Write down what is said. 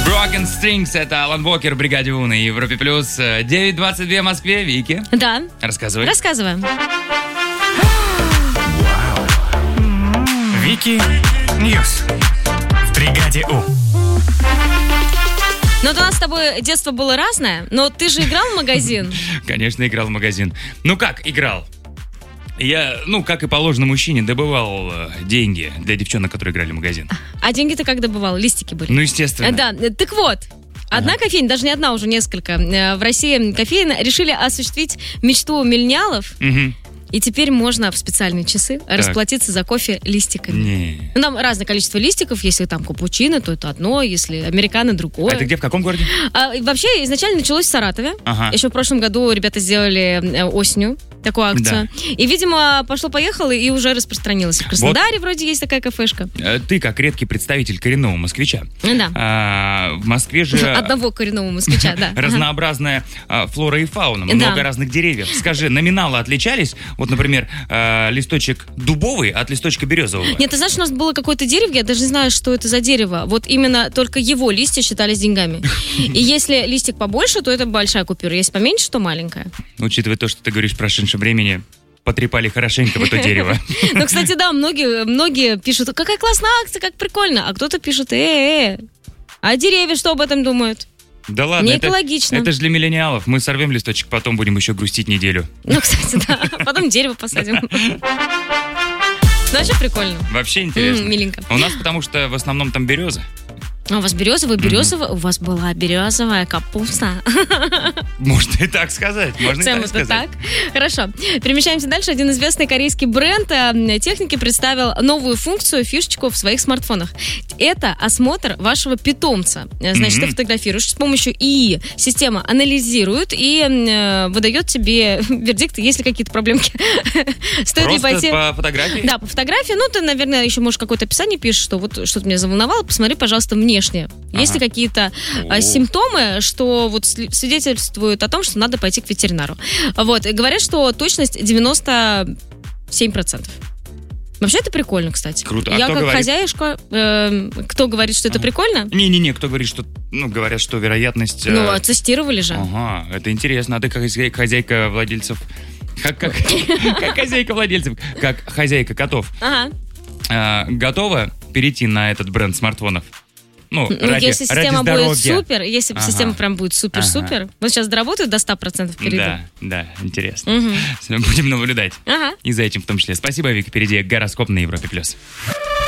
Broken Strings, это Алан Уокер в бригаде У на Европе плюс. 9:22 в Москве. Вики, Да. рассказывай. Рассказываем. Вики Ньюс в бригаде У. Ну, вот у нас с тобой детство было разное, но ты же играл в магазин. Конечно, играл в магазин. Ну как играл? Я, как и положено мужчине, добывал деньги для девчонок, которые играли в магазин. А деньги ты как добывал? Листики были? Ну, естественно. Да, так вот. Одна кофейня, даже не одна, уже несколько, в России кофеин решили осуществить мечту миллениалов. Мгм. И теперь можно в специальные часы расплатиться за кофе листиками. Не. Ну, там разное количество листиков. Если там капучино, то это одно, если американо, другое. А это где, в каком городе? Вообще, изначально началось в Саратове. Ага. Еще в прошлом году ребята сделали осенью такую акцию. И, видимо, пошло-поехало и уже распространилось. В Краснодаре вроде есть такая кафешка. Ты, как редкий представитель коренного москвича. Да. В Москве же Одного коренного москвича, да. разнообразная флора и фауна, много разных деревьев. Скажи, номиналы отличались? Вот, например, листочек дубовый от листочка березового. Нет, ты знаешь, у нас было какое-то дерево, я даже не знаю, что это за дерево. Вот именно только его листья считались деньгами. И если листик побольше, то это большая купюра. Если поменьше, то маленькая. Учитывая то, что ты говоришь про прошедшем времени, потрепали хорошенько в это дерево. Ну, кстати, да, многие пишут, какая классная акция, как прикольно. А кто-то пишет, а деревья что об этом думают? Да ладно, не экологично. Это же для миллениалов. Мы сорвем листочек, потом будем еще грустить неделю. Ну, кстати, да. Потом дерево посадим. Вообще прикольно. Вообще интересно. Миленько. У нас потому что в основном там береза. А у вас березовая? У вас была березовая капуста. Можно и так сказать. Так. Хорошо. Перемещаемся дальше. Один известный корейский бренд техники представил новую функцию, фишечку в своих смартфонах. Это осмотр вашего питомца. Значит, ты фотографируешь с помощью ИИ. Система анализирует и выдает тебе вердикт, есть ли какие-то проблемки. Стоит ли пойти... по фотографии? Да, по фотографии. Ну, ты, наверное, еще можешь какое-то описание пишешь, что вот что-то меня заволновало. Посмотри, пожалуйста, внешне. Есть ли какие-то симптомы, что вот свидетельствуют о том, что надо пойти к ветеринару. Вот. И говорят, что точность 97%. Вообще это прикольно, кстати. Круто. Я как хозяюшка, кто говорит, что это прикольно? Не-не-не, кто говорит, что, говорят, что вероятность... Ну, тестировали же. Ага, это интересно. А ты как хозяйка владельцев... Как хозяйка владельцев, как хозяйка котов. Готова перейти на этот бренд смартфонов? Если система будет супер, если система прям будет супер-супер, вот сейчас доработают до 100% перейду. Да, интересно. Будем наблюдать. И за этим в том числе. Спасибо, Вика. Впереди гороскоп на Европе+.